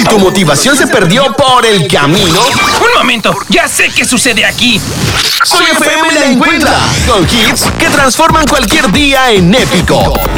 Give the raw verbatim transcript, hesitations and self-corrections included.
¿Y tu motivación se perdió por el camino? ¡Un momento! ¡Ya sé qué sucede aquí! Soy F M la encuentra con hits que transforman cualquier día en épico.